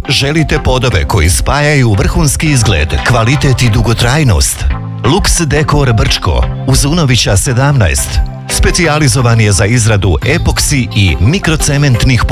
Želite podove koji spajaju vrhunski izgled, kvalitet i dugotrajnost? Lux Dekor Brčko uz Unovića 17 specijalizovan je za izradu epoksi i mikrocementnih